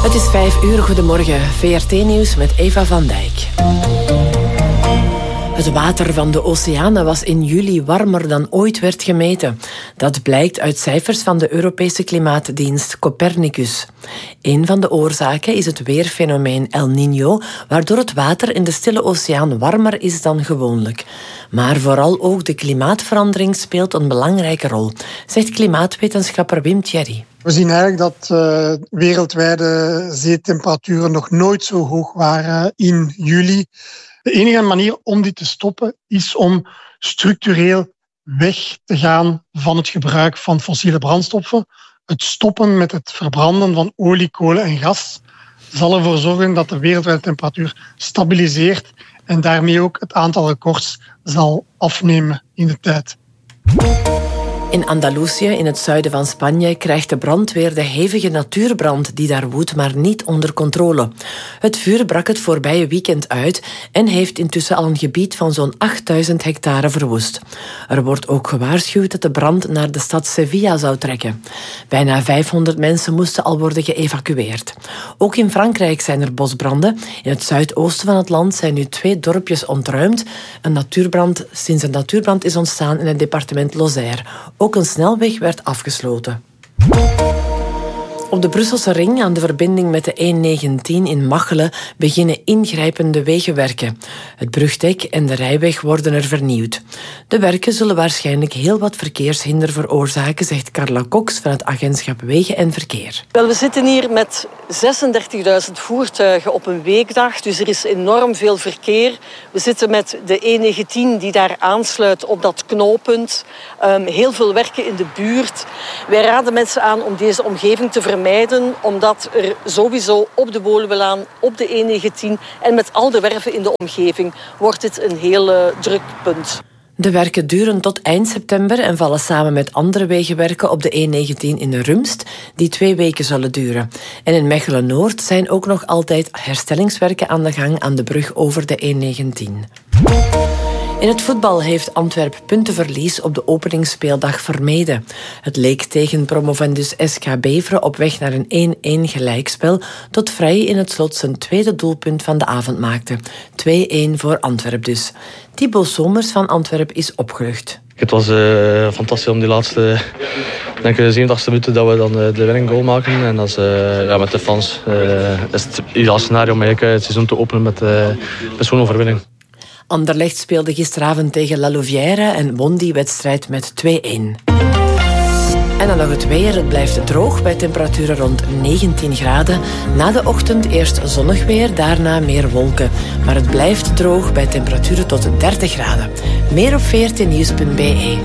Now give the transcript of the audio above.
Het is 5:00, goedemorgen. VRT-nieuws met Eva van Dijk. Het water van de oceanen was in juli warmer dan ooit werd gemeten. Dat blijkt uit cijfers van de Europese klimaatdienst Copernicus. Een van de oorzaken is het weerfenomeen El Niño, waardoor het water in de Stille Oceaan warmer is dan gewoonlijk. Maar vooral ook de klimaatverandering speelt een belangrijke rol, zegt klimaatwetenschapper Wim Thierry. We zien eigenlijk dat wereldwijde zeetemperaturen nog nooit zo hoog waren in juli. De enige manier om dit te stoppen is om structureel weg te gaan van het gebruik van fossiele brandstoffen. Het stoppen met het verbranden van olie, kolen en gas zal ervoor zorgen dat de wereldwijde temperatuur stabiliseert en daarmee ook het aantal records zal afnemen in de tijd. In Andalusië, in het zuiden van Spanje, krijgt de brandweer de hevige natuurbrand die daar woedt, maar niet onder controle. Het vuur brak het voorbije weekend uit en heeft intussen al een gebied van zo'n 8000 hectare verwoest. Er wordt ook gewaarschuwd dat de brand naar de stad Sevilla zou trekken. Bijna 500 mensen moesten al worden geëvacueerd. Ook in Frankrijk zijn er bosbranden. In het zuidoosten van het land zijn nu 2 dorpjes ontruimd. Sinds een natuurbrand is ontstaan in het departement Lozère. Ook een snelweg werd afgesloten. Op de Brusselse ring, aan de verbinding met de E19 in Machelen, beginnen ingrijpende wegenwerken. Het brugdek en de rijweg worden er vernieuwd. De werken zullen waarschijnlijk heel wat verkeershinder veroorzaken, zegt Carla Cox van het agentschap Wegen en Verkeer. Wel, we zitten hier met 36.000 voertuigen op een weekdag, dus er is enorm veel verkeer. We zitten met de E19 die daar aansluit op dat knooppunt. Heel veel werken in de buurt. Wij raden mensen aan om deze omgeving te vermijden, omdat er sowieso op de Woluwelaan, op de E19 en met al de werven in de omgeving wordt dit een heel druk punt. De werken duren tot eind september en vallen samen met andere wegenwerken op de E19 in Rumst, die 2 weken zullen duren. En in Mechelen-Noord zijn ook nog altijd herstellingswerken aan de gang aan de brug over de E19. In het voetbal heeft Antwerp puntenverlies op de openingsspeeldag vermeden. Het leek tegen promovendus SK Beveren op weg naar een 1-1 gelijkspel, tot Vrij in het slot zijn tweede doelpunt van de avond maakte. 2-1 voor Antwerp dus. Thibaut Somers van Antwerp is opgelucht. Het was fantastisch om die laatste 87 minuten dat we dan de winning goal maken. En dat is, met de fans is het ideaal scenario om het seizoen te openen met zo'n overwinning. Anderlecht speelde gisteravond tegen La Louvière en won die wedstrijd met 2-1. En dan nog het weer. Het blijft droog bij temperaturen rond 19 graden. Na de ochtend eerst zonnig weer, daarna meer wolken. Maar het blijft droog bij temperaturen tot 30 graden. Meer op vrtnieuws.be.